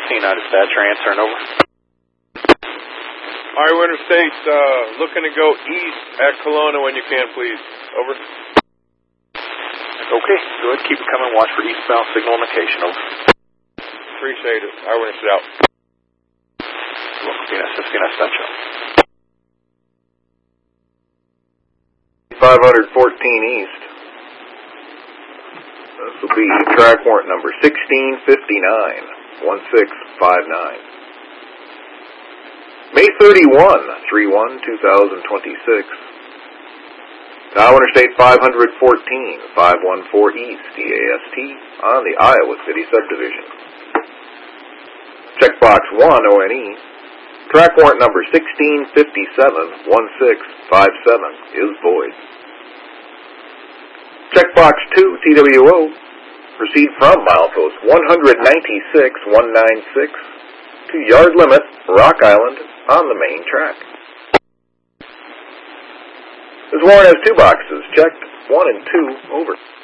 United Dispatch, are answering over. Iowa Interstate, looking to go east at Kelowna when you can, please. Over. Okay, go ahead, keep it coming. Watch for eastbound signal indication. Over. Appreciate it. Iowa Interstate out. Welcome, PNS Central. 514 East. This will be track warrant number 1659-1659. May 31, 3/1/2026. Iowa Interstate 514, 514 East, DAST, on the Iowa City subdivision. Checkbox 1, ONE. Track warrant number 1657-1657 is void. Checkbox 2, TWO. Proceed from milepost 196-196 to yard limit, Rock Island, on the main track. This warrant has 2 boxes checked, 1 and 2, over.